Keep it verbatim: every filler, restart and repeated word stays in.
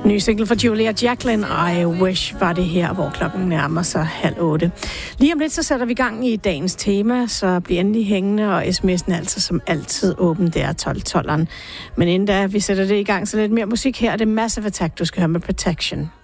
Ny single for Julia Jacklin, I Wish, var det her, hvor klokken nærmer sig halv otte. Lige om lidt, så sætter vi gang i dagens tema, så bliv endelig hængende, og sms'en er altså som altid åben, det er tolv tolveren. Men inden da vi sætter det i gang, så lidt mere musik her, er det Massive Attack, du skal høre med Protection.